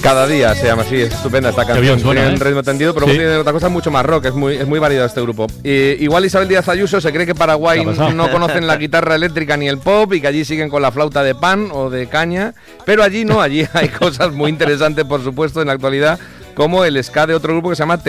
Cada día se llama así, es estupenda esta canción. Bien suena, tiene un ritmo tendido, pero tiene otra cosa mucho más rock, es muy variado este grupo. Igual Isabel Díaz Ayuso se cree que Paraguay no conocen la guitarra eléctrica ni el pop y que allí siguen con la flauta de pan o de caña, pero allí no, allí hay cosas muy interesantes, por supuesto, en la actualidad, como el ska de otro grupo que se llama